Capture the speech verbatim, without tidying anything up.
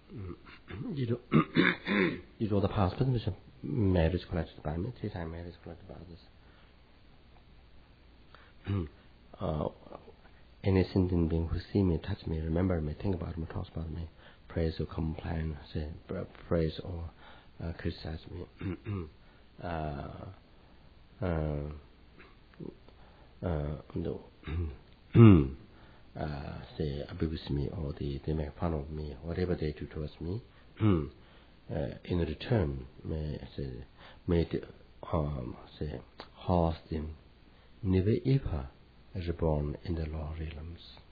you do you do the past, but which marriage collected by me, three time marriage collected by others. uh, any sentient being who see me, touch me, remember me, think about me, talks about me, praise or complain, say praise or uh, criticize me. uh, uh, uh, no. uh, say abuse me or they, they make fun of me, whatever they do towards me. uh, in return, may say, may the, um, say, host them never ever reborn in the lower realms.